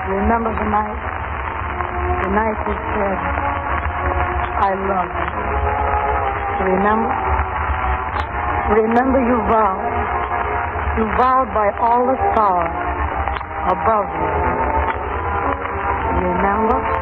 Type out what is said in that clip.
Remember the night? The night you said, I love you. Remember? Remember you vowed. You vowed by all the stars above you. Remember?